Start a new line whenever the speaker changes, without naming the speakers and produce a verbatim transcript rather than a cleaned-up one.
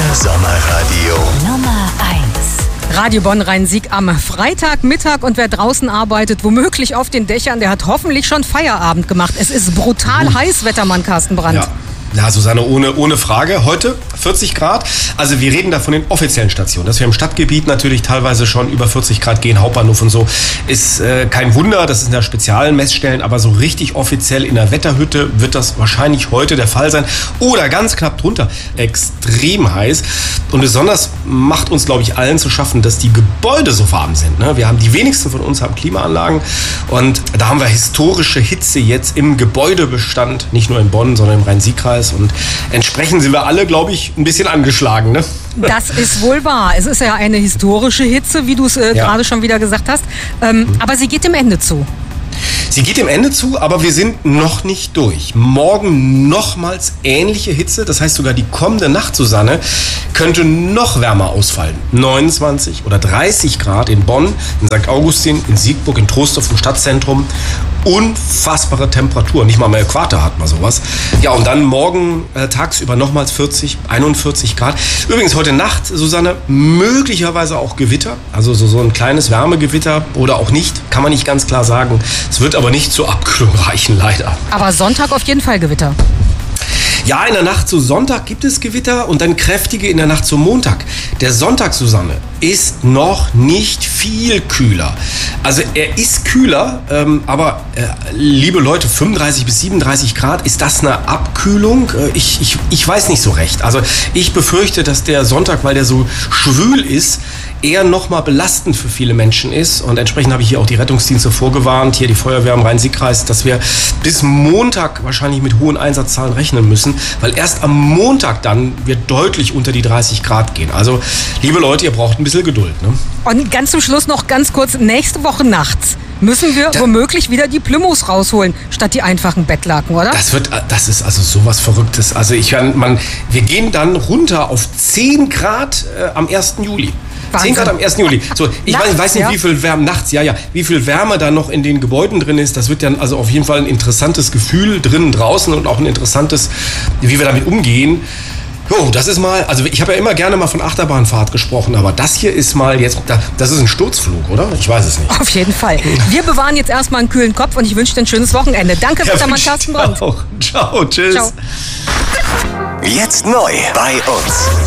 Sommerradio
Nummer eins.
Radio Bonn Rhein-Sieg am Freitagmittag, und wer draußen arbeitet, womöglich auf den Dächern, der hat hoffentlich schon Feierabend gemacht. Es ist brutal heiß, Wettermann Carsten Brandt.
Ja. Ja, Susanne, ohne, ohne Frage. Heute vierzig Grad. Also wir reden da von den offiziellen Stationen. Dass wir im Stadtgebiet natürlich teilweise schon über vierzig Grad gehen, Hauptbahnhof und so, ist äh, kein Wunder. Das sind ja speziellen Messstellen. Aber so richtig offiziell in der Wetterhütte wird das wahrscheinlich heute der Fall sein. Oder ganz knapp drunter. Extrem heiß. Und besonders macht uns, glaube ich, allen zu schaffen, dass die Gebäude so warm sind. Ne? Wir haben, die wenigsten von uns haben Klimaanlagen. Und da haben wir historische Hitze jetzt im Gebäudebestand. Nicht nur in Bonn, sondern im Rhein-Sieg-Kreis. Und entsprechend sind wir alle, glaube ich, ein bisschen angeschlagen. Ne?
Das ist wohl wahr. Es ist ja eine historische Hitze, wie du es äh,
Ja.
gerade schon wieder gesagt hast. Ähm, mhm. Aber sie geht dem Ende zu.
Sie geht dem Ende zu, aber wir sind noch nicht durch. Morgen nochmals ähnliche Hitze. Das heißt, sogar die kommende Nacht, Susanne, könnte noch wärmer ausfallen. neunundzwanzig oder dreißig Grad in Bonn, in Sankt Augustin, in Siegburg, in Troisdorf im Stadtzentrum. Unfassbare Temperatur. Nicht mal am Äquator hat man sowas. Ja, und dann morgen äh, tagsüber nochmals vierzig, einundvierzig Grad. Übrigens heute Nacht, Susanne, möglicherweise auch Gewitter. Also so, so ein kleines Wärmegewitter oder auch nicht. Kann man nicht ganz klar sagen. Es wird aber nicht zur Abkühlung reichen, leider.
Aber Sonntag auf jeden Fall Gewitter.
Ja, in der Nacht zu Sonntag gibt es Gewitter und dann kräftige in der Nacht zum Montag. Der Sonntag, Susanne, ist noch nicht viel kühler. Also er ist kühler, ähm, aber äh, liebe Leute, fünfunddreißig bis siebenunddreißig Grad, ist das eine Abkühlung? Äh, ich, ich, ich weiß nicht so recht. Also ich befürchte, dass der Sonntag, weil der so schwül ist, eher nochmal belastend für viele Menschen ist. Und entsprechend habe ich hier auch die Rettungsdienste vorgewarnt, hier die Feuerwehr im Rhein-Sieg-Kreis, dass wir bis Montag wahrscheinlich mit hohen Einsatzzahlen rechnen müssen, weil erst am Montag dann wird deutlich unter die dreißig Grad gehen. Also, liebe Leute, ihr braucht ein bisschen Geduld. Ne?
Und ganz zum Schluss noch ganz kurz, nächste Woche nachts müssen wir
Da-
womöglich wieder die Plymouths rausholen, statt die einfachen Bettlaken, oder?
Das wird, das ist also sowas Verrücktes. Also ich, man, wir gehen dann runter auf zehn Grad äh, am ersten Juli.
Wahnsinn.
zehn Grad am ersten Juli. So, ich
Nachts,
weiß, weiß nicht,
ja?
wie viel Wärme nachts, ja, ja, wie viel Wärme da noch in den Gebäuden drin ist. Das wird dann also auf jeden Fall ein interessantes Gefühl drinnen, draußen und auch ein interessantes, wie wir damit umgehen. Jo, das ist mal, also ich habe ja immer gerne mal von Achterbahnfahrt gesprochen, aber das hier ist mal jetzt, das ist ein Sturzflug, oder? Ich weiß es nicht.
Auf jeden Fall. Wir bewahren jetzt erstmal einen kühlen Kopf und ich wünsche dir ein schönes Wochenende. Danke,
Ja,
Wettermann
wünsche ich
Carsten
dir
Brandt.
auch. Ciao, tschüss.
Ciao.
Jetzt neu bei uns.